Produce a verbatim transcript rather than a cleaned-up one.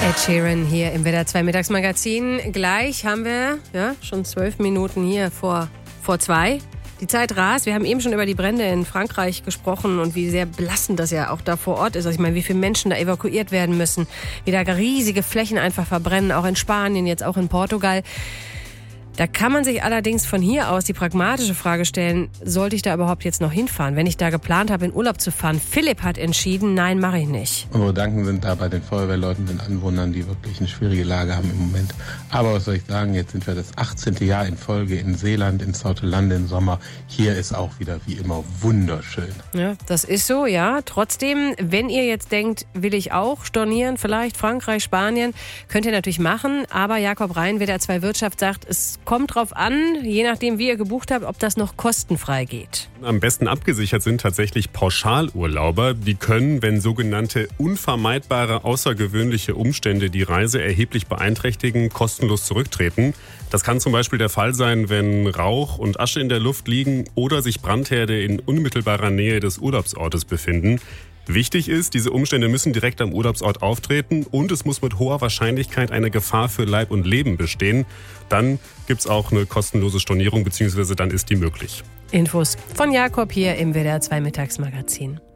Ed Sheeran hier im W D R zwei Mittagsmagazin. Gleich haben wir ja schon zwölf Minuten hier vor, vor zwei. Die Zeit rast. Wir haben eben schon über die Brände in Frankreich gesprochen und wie sehr belastend das ja auch da vor Ort ist. Also ich meine, wie viele Menschen da evakuiert werden müssen, wie da riesige Flächen einfach verbrennen, auch in Spanien, jetzt auch in Portugal. Da kann man sich allerdings von hier aus die pragmatische Frage stellen, sollte ich da überhaupt jetzt noch hinfahren, wenn ich da geplant habe, in Urlaub zu fahren? Philipp hat entschieden, nein, mache ich nicht. Unsere Gedanken sind da bei den Feuerwehrleuten, den Anwohnern, die wirklich eine schwierige Lage haben im Moment. Aber was soll ich sagen, jetzt sind wir das achtzehnte Jahr in Folge in Seeland, in Sautelande im Sommer. Hier ist auch wieder wie immer wunderschön. Ja, das ist so, ja. Trotzdem, wenn ihr jetzt denkt, will ich auch stornieren, vielleicht Frankreich, Spanien, könnt ihr natürlich machen. Aber Jakob Rhein, W D R zwei Wirtschaft, sagt, es kommt drauf an, je nachdem, wie ihr gebucht habt, ob das noch kostenfrei geht. Am besten abgesichert sind tatsächlich Pauschalurlauber. Die können, wenn sogenannte unvermeidbare außergewöhnliche Umstände die Reise erheblich beeinträchtigen, kostenlos zurücktreten. Das kann zum Beispiel der Fall sein, wenn Rauch und Asche in der Luft liegen oder sich Brandherde in unmittelbarer Nähe des Urlaubsortes befinden. Wichtig ist, diese Umstände müssen direkt am Urlaubsort auftreten und es muss mit hoher Wahrscheinlichkeit eine Gefahr für Leib und Leben bestehen. Dann gibt's auch eine kostenlose Stornierung, beziehungsweise dann ist die möglich. Infos von Jakob hier im W D R zwei Mittagsmagazin.